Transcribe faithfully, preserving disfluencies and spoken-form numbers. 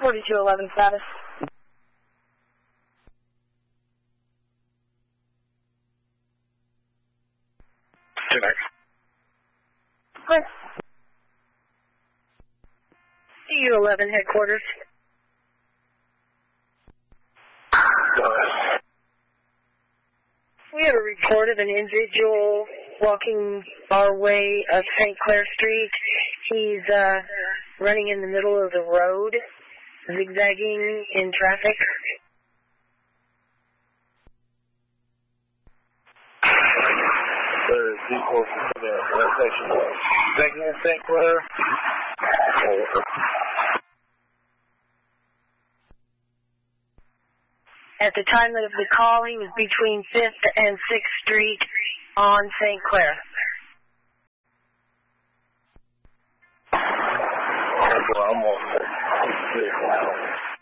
forty-two eleven status. Two next. Clear. C U eleven headquarters. Go ahead. We have a report of an individual walking our way up Saint Clair Street. He's uh, running in the middle of the road, zigzagging in traffic. There is people in the intersection. Second in Saint Clair. Over. At the time of the call, he was between fifth and sixth Street on Saint Clair. I'm almost there.